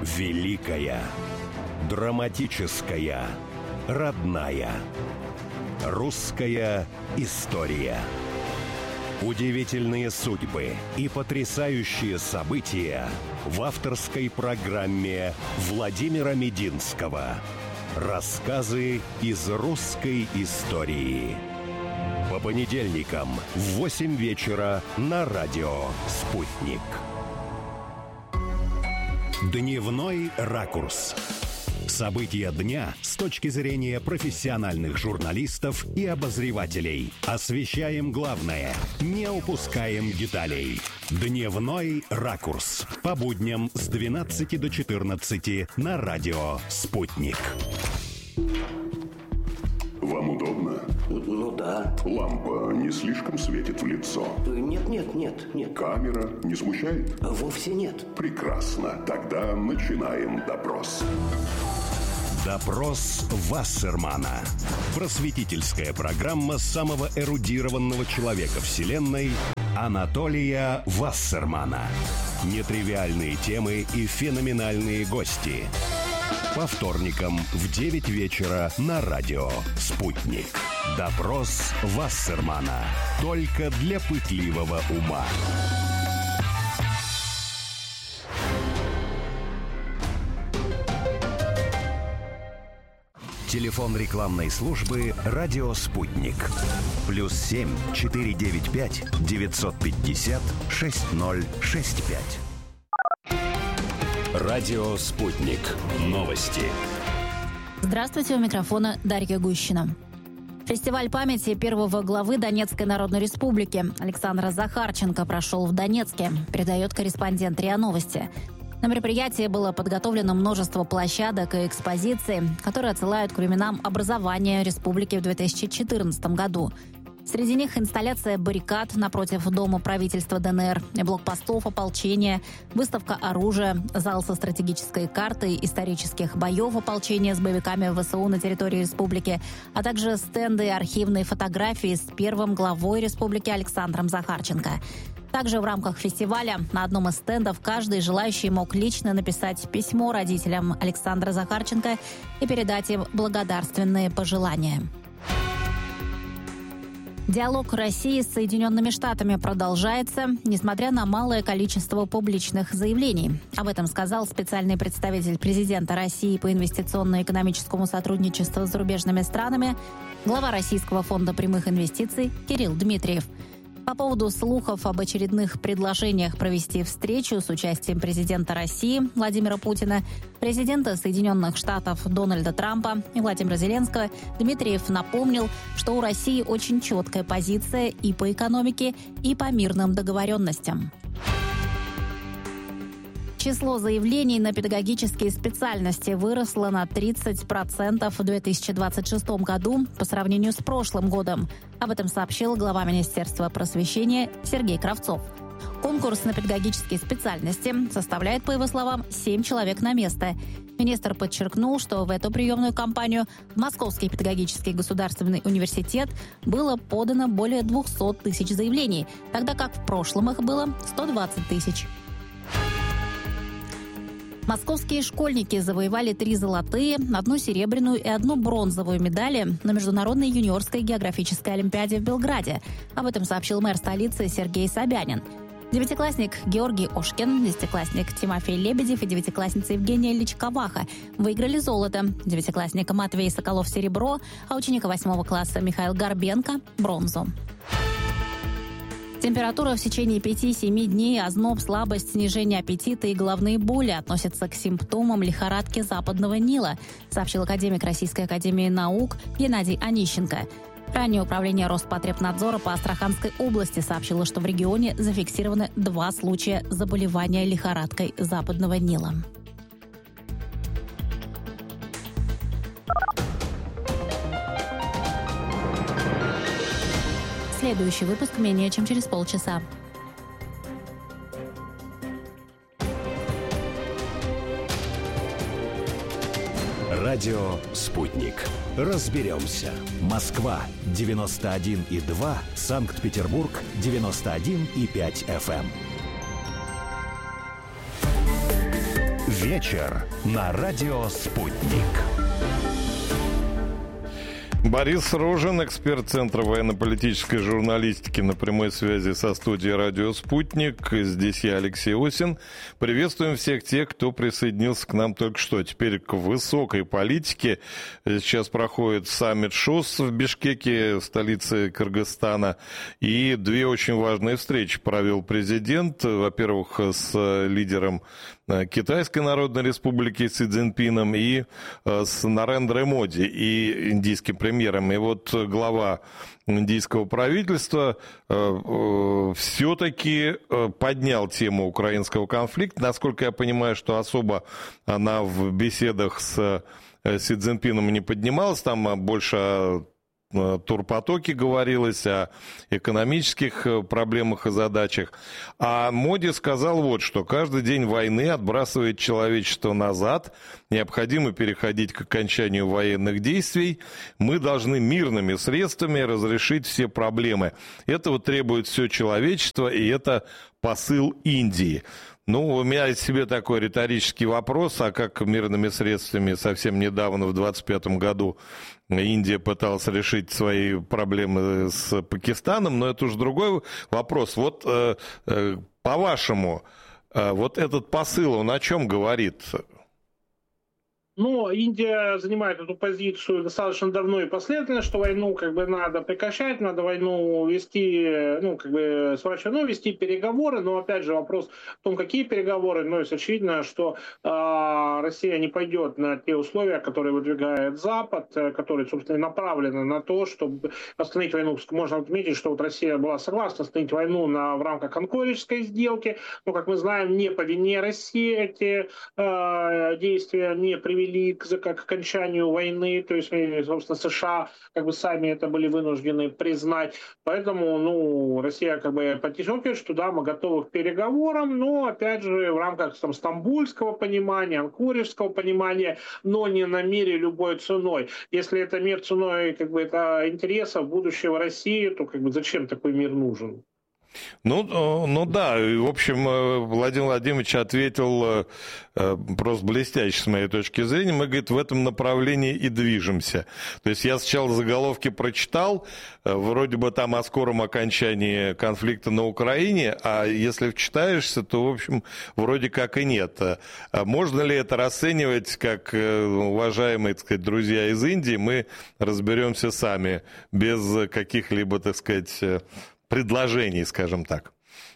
Великая, драматическая, родная. Русская история. Удивительные судьбы и потрясающие события в авторской программе Владимира Мединского. Рассказы из русской истории. По понедельникам в 8 вечера на радио «Спутник». Дневной ракурс. События дня с точки зрения профессиональных журналистов и обозревателей. Освещаем главное, не упускаем деталей. Дневной ракурс. По будням с 12 до 14 на радио «Спутник». Вам удобно? Ну да. Лампа не слишком светит в лицо? Нет. Камера не смущает? Вовсе нет. Прекрасно. Тогда начинаем допрос. Допрос Вассермана. Просветительская программа самого эрудированного человека Вселенной Анатолия Вассермана. Нетривиальные темы и феноменальные гости. По вторникам в 9 вечера на радио «Спутник». Допрос Вассермана. Только для пытливого ума. Телефон рекламной службы «Радио Спутник». +7 495 950 6065. Радио «Спутник». Новости. Здравствуйте, у микрофона Дарья Гущина. Фестиваль памяти первого главы Донецкой Народной Республики Александра Захарченко прошел в Донецке, передает корреспондент РИА Новости. На мероприятии было подготовлено множество площадок и экспозиций, которые отсылают к временам образования республики в 2014 году. Среди них инсталляция баррикад напротив Дома правительства ДНР, блокпостов ополчения, выставка оружия, зал со стратегической картой исторических боев ополчения с боевиками ВСУ на территории республики, а также стенды и архивные фотографии с первым главой республики Александром Захарченко. Также в рамках фестиваля на одном из стендов каждый желающий мог лично написать письмо родителям Александра Захарченко и передать им благодарственные пожелания. Диалог России с Соединенными Штатами продолжается, несмотря на малое количество публичных заявлений. Об этом сказал специальный представитель президента России по инвестиционно-экономическому сотрудничеству с зарубежными странами, глава Российского фонда прямых инвестиций Кирилл Дмитриев. По поводу слухов об очередных предложениях провести встречу с участием президента России Владимира Путина, президента Соединенных Штатов Дональда Трампа и Владимира Зеленского, Дмитриев напомнил, что у России очень четкая позиция и по экономике, и по мирным договоренностям. Число заявлений на педагогические специальности выросло на 30% в 2026 году по сравнению с прошлым годом. Об этом сообщил глава Министерства просвещения Сергей Кравцов. Конкурс на педагогические специальности составляет, по его словам, 7 человек на место. Министр подчеркнул, что в эту приемную кампанию в Московский педагогический государственный университет было подано более 200 тысяч заявлений, тогда как в прошлом их было 120 тысяч. Московские школьники завоевали 3 золотые, 1 серебряную и 1 бронзовую медали на Международной юниорской географической олимпиаде в Белграде. Об этом сообщил мэр столицы Сергей Собянин. Девятиклассник Георгий Ошкин, десятиклассник Тимофей Лебедев и девятиклассница Евгения Личковаха выиграли золото. Девятиклассник Матвей Соколов – серебро, а ученик 8 класса Михаил Горбенко – бронзу. Температура в течение 5-7 дней, озноб, слабость, снижение аппетита и головные боли относятся к симптомам лихорадки Западного Нила, сообщил академик Российской академии наук Геннадий Онищенко. Ранее управление Роспотребнадзора по Астраханской области сообщило, что в регионе зафиксированы 2 случая заболевания лихорадкой Западного Нила. Следующий выпуск менее чем через полчаса. Радио «Спутник». Разберемся. Москва 91,2, Санкт-Петербург 91,5 FM. Вечер на радио «Спутник». Борис Рожин, эксперт Центра военно-политической журналистики, на прямой связи со студией «Радио Спутник». Здесь я, Алексей Осин. Приветствуем всех тех, кто присоединился к нам только что. Теперь к высокой политике. Сейчас проходит саммит ШОС в Бишкеке, столице Кыргызстана. И две очень важные встречи провел президент. Во-первых, с лидером Китайской Народной Республики Си Цзиньпином и с Нарендрой Моди и индийским премьером. И вот глава индийского правительства все-таки поднял тему украинского конфликта. Насколько я понимаю, что особо она в беседах с Си Цзиньпином не поднималась, там больше о турпотоке говорилось, о экономических проблемах и задачах. А Моди сказал вот что: каждый день войны отбрасывает человечество назад, необходимо переходить к окончанию военных действий, мы должны мирными средствами разрешить все проблемы. Этого требует все человечество, и это посыл Индии. Ну, у меня в себе такой риторический вопрос, а как мирными средствами совсем недавно, в 25-м году, Индия пыталась решить свои проблемы с Пакистаном, но это уже другой вопрос. Вот по-вашему, вот этот посыл, он о чем говорит? Но Индия занимает эту позицию достаточно давно и последовательно, что войну надо прекращать, надо войну вести, вести переговоры. Но опять же вопрос в том, какие переговоры. Но очевидно, что Россия не пойдет на те условия, которые выдвигает Запад, которые, собственно, направлены на то, чтобы остановить войну. Можно отметить, что вот Россия была согласна остановить войну в рамках Анкоридской сделки. Но, как мы знаем, не по вине России эти действия не привели к окончанию войны, то есть, собственно, США сами это были вынуждены признать. Поэтому, Россия подчеркивает, что да, мы готовы к переговорам, но, опять же, в рамках стамбульского понимания, анкоридского понимания, но не на мире любой ценой. Если это мир ценой это интересов будущего России, то зачем такой мир нужен? Ну да, в общем, Владимир Владимирович ответил просто блестяще с моей точки зрения. Мы, говорит, в этом направлении и движемся. То есть я сначала заголовки прочитал, вроде бы там о скором окончании конфликта на Украине, а если вчитаешься, то, в общем, вроде как и нет. Можно ли это расценивать как, уважаемые, так сказать, друзья из Индии, мы разберемся сами, без каких-либо, так сказать, предложений, скажем так?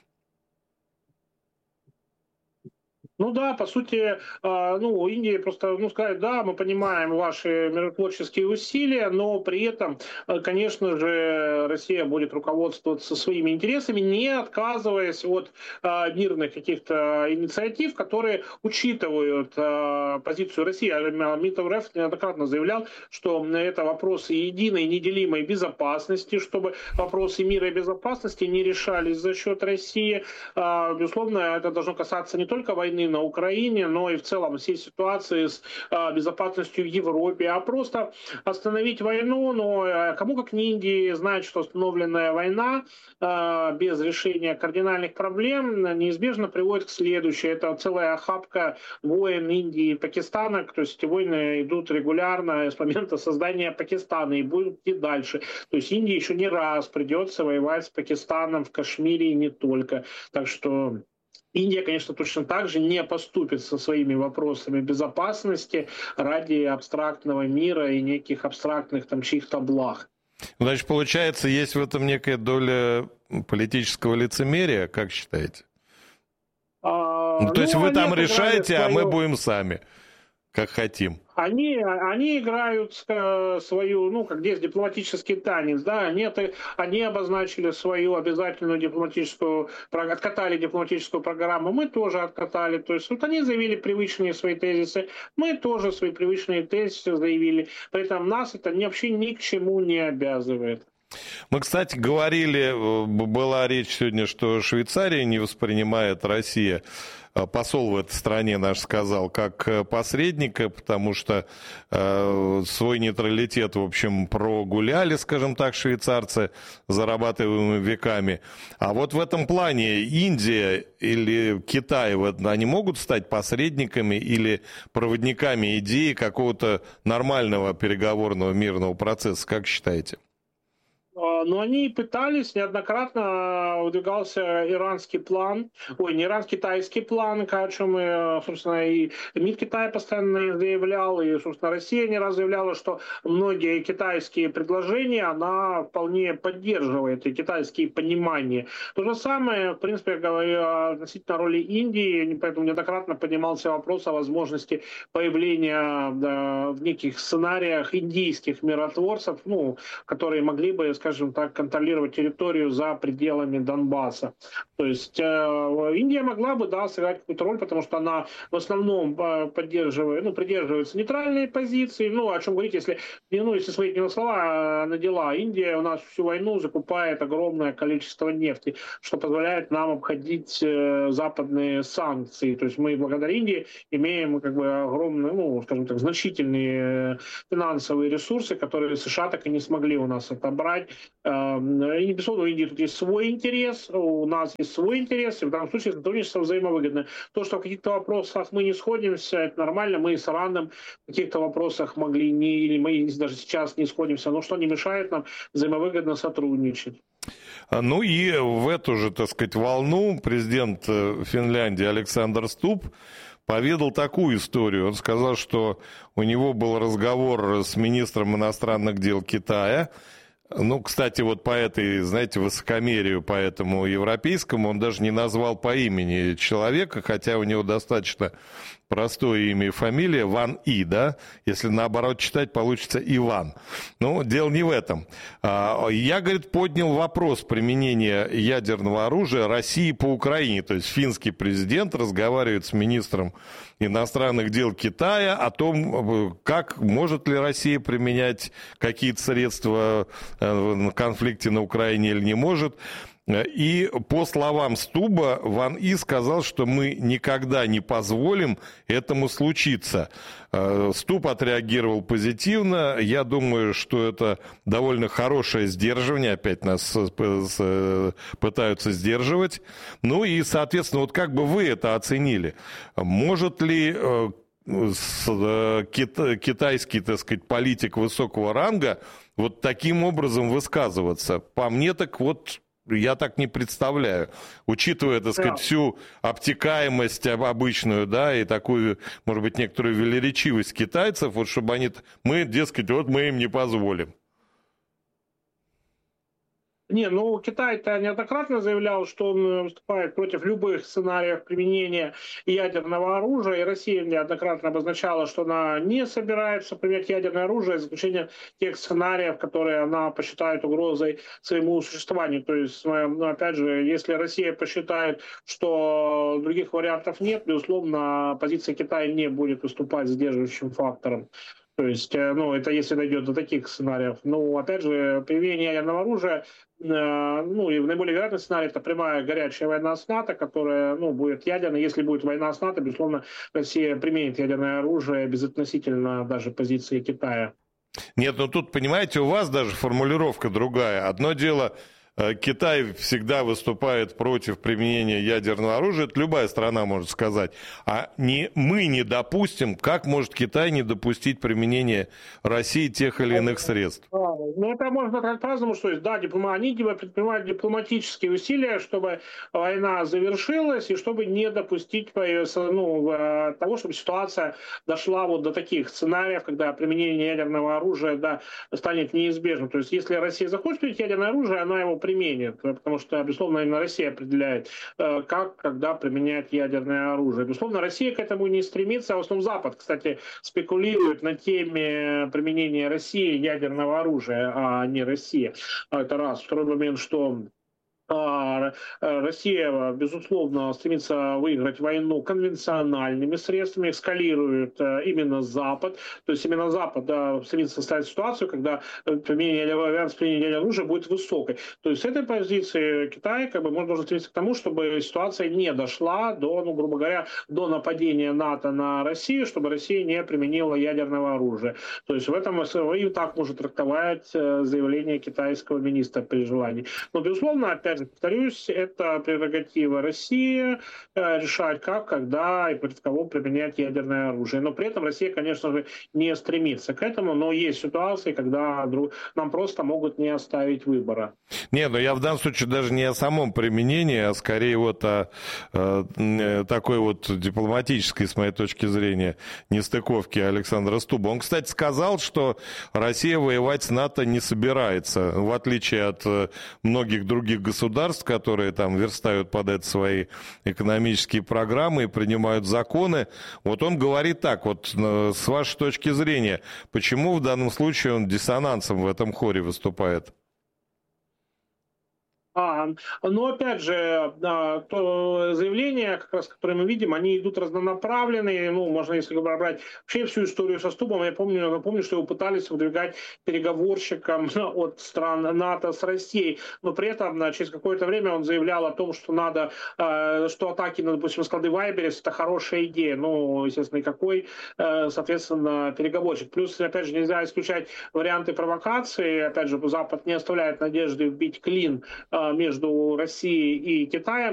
Ну да, по сути, Индия просто, сказать, да, мы понимаем ваши миротворческие усилия, но при этом, конечно же, Россия будет руководствоваться своими интересами, не отказываясь от мирных каких-то инициатив, которые учитывают позицию России. Минтов РФ неоднократно заявлял, что это вопросы единой, неделимой безопасности, чтобы вопросы мира и безопасности не решались за счет России. Безусловно, это должно касаться не только войны на Украине, но и в целом всей ситуации с безопасностью в Европе, а просто остановить войну. Но кому как не Индии знать, что остановленная война без решения кардинальных проблем неизбежно приводит к следующему. Это целая охапка войн Индии и Пакистана, то есть эти войны идут регулярно с момента создания Пакистана и будут идти дальше. То есть Индии еще не раз придется воевать с Пакистаном в Кашмире и не только. Так что Индия, конечно, точно так же не поступит со своими вопросами безопасности ради абстрактного мира и неких абстрактных чьих-то благ. Значит, получается, есть в этом некая доля политического лицемерия, как считаете? То есть вы там решаете, а мы будем сами, как хотим. Они играют свою, как здесь дипломатический танец, да, они обозначили свою обязательную дипломатическую, откатали дипломатическую программу, мы тоже откатали, то есть вот они заявили привычные свои тезисы, мы тоже свои привычные тезисы заявили, при этом нас это вообще ни к чему не обязывает. Мы, кстати, говорили, была речь сегодня, что Швейцария не воспринимает Россию, посол в этой стране наш сказал, как посредника, потому что свой нейтралитет, в общем, прогуляли, скажем так, швейцарцы, зарабатываемыми веками. А вот в этом плане Индия или Китай, они могут стать посредниками или проводниками идеи какого-то нормального переговорного мирного процесса, как считаете? Но они пытались, неоднократно выдвигался иранский план, не иранский, китайский план, о чем, собственно, и МИД Китая постоянно заявлял, и, собственно, Россия не раз заявляла, что многие китайские предложения она вполне поддерживает, и китайские понимания. То же самое, в принципе, говоря относительно роли Индии, поэтому неоднократно поднимался вопрос о возможности появления в неких сценариях индийских миротворцев, которые могли бы, скажем так, контролировать территорию за пределами Донбасса. То есть Индия могла бы, сыграть какую-то роль, потому что она в основном придерживается нейтральной позиции. О чем говорить, если свои слова на дела. Индия у нас всю войну закупает огромное количество нефти, что позволяет нам обходить западные санкции. То есть мы благодаря Индии имеем огромные, скажем так, значительные финансовые ресурсы, которые США так и не смогли у нас отобрать. И, безусловно, у Индии тут есть свой интерес, у нас есть свой интерес, и в данном случае сотрудничество взаимовыгодно. То, что в каких-то вопросах мы не сходимся, это нормально, мы с Ираном в каких-то вопросах или мы даже сейчас не сходимся, но что не мешает нам взаимовыгодно сотрудничать. И в эту же, так сказать, волну президент Финляндии Александр Стуб поведал такую историю. Он сказал, что у него был разговор с министром иностранных дел Китая. Кстати, вот по этой, знаете, высокомерию, по этому европейскому, он даже не назвал по имени человека, хотя у него достаточно простое имя и фамилия, Ван И, да? Если наоборот читать, получится Иван. Дело не в этом. Я, говорит, поднял вопрос применения ядерного оружия России по Украине. То есть финский президент разговаривает с министром иностранных дел Китая о том, как может ли Россия применять какие-то средства в конфликте на Украине или не может. И по словам Стуба, Ван И сказал, что мы никогда не позволим этому случиться. Стуб отреагировал позитивно. Я думаю, что это довольно хорошее сдерживание. Опять нас пытаются сдерживать. И, соответственно, как бы вы это оценили? Может ли китайский, так сказать, политик высокого ранга вот таким образом высказываться? По мне, так я так не представляю, учитывая, так сказать, всю обтекаемость обычную, и такую, может быть, некоторую велеречивость китайцев, чтобы мы, дескать, мы им не позволим. Китай-то неоднократно заявлял, что он выступает против любых сценариев применения ядерного оружия, и Россия неоднократно обозначала, что она не собирается применять ядерное оружие, за исключением тех сценариев, которые она посчитает угрозой своему существованию. То есть, опять же, если Россия посчитает, что других вариантов нет, безусловно, позиция Китая не будет выступать сдерживающим фактором. То есть, это если дойдет до таких сценариев. Опять же, применение ядерного оружия, и наиболее вероятный сценарий — это прямая горячая война с НАТО, которая, будет ядерной. Если будет война с НАТО, безусловно, Россия применит ядерное оружие безотносительно даже позиции Китая. Нет, тут, понимаете, у вас даже формулировка другая. Одно дело, Китай всегда выступает против применения ядерного оружия, это любая страна может сказать. Мы не допустим, как может Китай не допустить применения России тех или иных средств? Это можно сказать по-разному, что есть, они предпринимают дипломатические усилия, чтобы война завершилась и чтобы не допустить того, чтобы ситуация дошла до таких сценариев, когда применение ядерного оружия станет неизбежным. То есть, если Россия захочет применить ядерное оружие, она его применит, потому что, безусловно, именно Россия определяет, когда применять ядерное оружие. Безусловно, Россия к этому не стремится, а в основном Запад, кстати, спекулирует на теме применения России ядерного оружия, а не Россия. Это раз. Второй момент, что Россия, безусловно, стремится выиграть войну конвенциональными средствами, эскалирует именно Запад. То есть именно Запад стремится создать ситуацию, когда вариант применения оружия будет высокой. То есть с этой позиции Китай должен стремиться к тому, чтобы ситуация не дошла до, грубо говоря, до нападения НАТО на Россию, чтобы Россия не применила ядерного оружия. То есть в этом и так может трактовать заявление китайского министра при желании. Но, безусловно, опять же, повторюсь, это прерогатива России решать, как, когда и против кого применять ядерное оружие. Но при этом Россия, конечно же, не стремится к этому, но есть ситуации, когда нам просто могут не оставить выбора. Не, но я в данном случае даже не о самом применении, а скорее вот о такой вот дипломатической, с моей точки зрения, нестыковке Александра Стуба. Он, кстати, сказал, что Россия воевать с НАТО не собирается, в отличие от многих других государств, которые там верстают под это свои экономические программы и принимают законы. Вот он говорит так, вот с вашей точки зрения, почему в данном случае он диссонансом в этом хоре выступает? Но опять же, то заявления, как раз, которые мы видим, они идут разнонаправленные. Можно, если брать вообще всю историю со Стубом, я напомню, что его пытались выдвигать переговорщиком от стран НАТО с Россией. Но при этом через какое-то время он заявлял о том, что что атаки на, допустим, склады Вайберис — это хорошая идея. Естественно, и какой, соответственно, переговорщик. Плюс, опять же, нельзя исключать варианты провокации. Опять же, Запад не оставляет надежды вбить клин между Россией и Китаем.